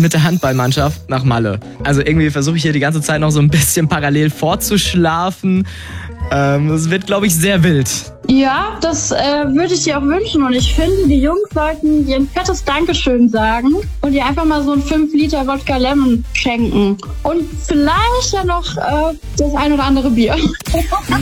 mit der Handballmannschaft nach Malle. Also irgendwie versuche ich hier die ganze Zeit noch so ein bisschen parallel vorzuschlafen. Es wird, glaube ich, sehr wild. Ja, das würde ich dir auch wünschen. Und ich finde, die Jungs sollten dir ein fettes Dankeschön sagen und dir einfach mal so ein 5 Liter Wodka Lemon schenken. Und vielleicht ja noch das ein oder andere Bier.